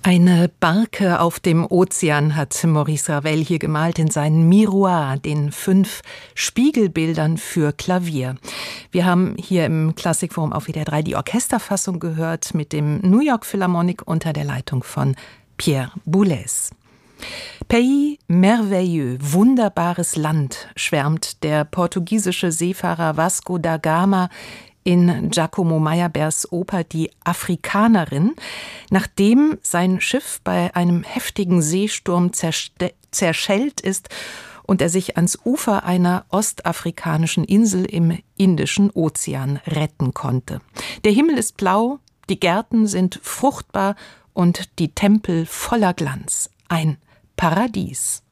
Eine Barke auf dem Ozean hat Maurice Ravel hier gemalt in seinen Miroirs, den 5 Spiegelbildern für Klavier. Wir haben hier im Klassikforum auf WDR 3 die Orchesterfassung gehört mit dem New York Philharmonic unter der Leitung von Pierre Boulez. Pays merveilleux, wunderbares Land, schwärmt der portugiesische Seefahrer Vasco da Gama in Giacomo Meyerbeers Oper Die Afrikanerin, nachdem sein Schiff bei einem heftigen Seesturm zerschellt ist und er sich ans Ufer einer ostafrikanischen Insel im Indischen Ozean retten konnte. Der Himmel ist blau, die Gärten sind fruchtbar und die Tempel voller Glanz. Ein Paradies.